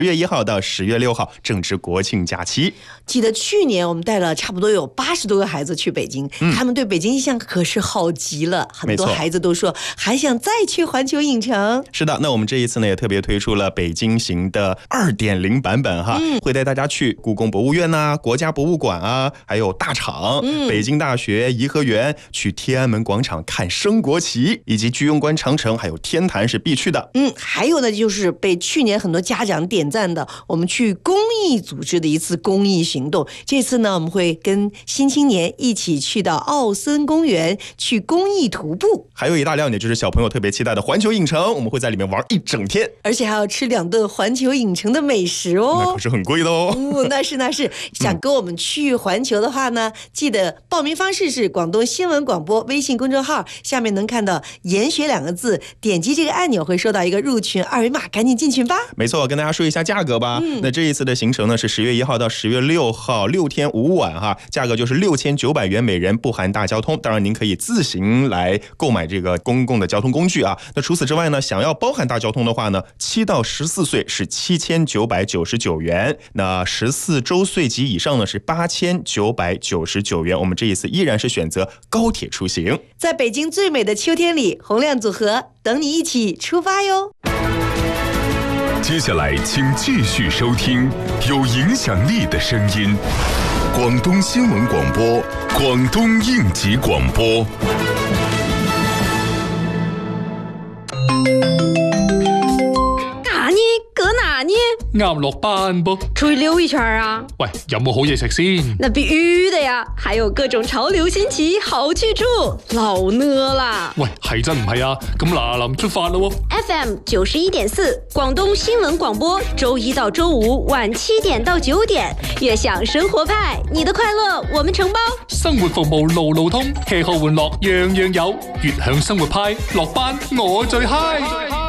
月1号到10月6号，正值国庆假期。 记得去年我们带了差不多有80多个孩子去北京，他们对北京印象可是好极了，很多孩子都说还想再去环球影城。 是的，那我们这一次呢也特别推出了北京行的 2.0 版本哈，会带大家去故宫博物院啊、国家博物馆啊，还有大厂、北京大学、颐和园，去天安门广场看升国旗，以及居庸关长城还有天坛是必去的。 还有呢就是被去年很多家长点赞的，我们去公益组织的一次公益行动。这次呢我们会跟新青年一起去到奥森公园去公益徒步， 还有一大亮点就是小朋友特别期待的环球影城，我们会在里面玩1整天， 而且还要吃2顿环球影城的美食哦， 那可是很贵的哦。 那是想跟我们去环球的话呢，记得报名方式是广东新闻广播微信公众号，下面能看到研学2个字，点击这个按钮会收到一个入群2维码，赶紧进群吧。 没错，跟大家说一下价格吧。那这一次的行程呢是10月1号到10月6号，6天5晚哈，价格就是6900元每人，不含大交通。当然您可以自行来购买这个公共的交通工具啊。那除此之外呢，想要包含大交通的话呢，7到14岁是7999元，那14周岁及以上呢是8999元。我们这一次依然是选择高铁出行， 在北京最美的秋天里，洪亮组合等你一起出发哟。 接下来请继续收听有影响力的声音，广东新闻广播，广东应急广播。 啱落班噃， 出去溜一圈啊！ 喂，有冇好嘢食先？ 那必须的呀，还有各种潮流新奇好去处，老呢啦！ 喂，係真唔係啊？咁嗱臨出發咯 ！FM 91.4，廣東新聞廣播，周1到周5晚7點到9點，悅享生活派，你的快樂我們承包。 生活服務路路通，吃喝玩樂樣樣有，悅享生活派，落班我最 high。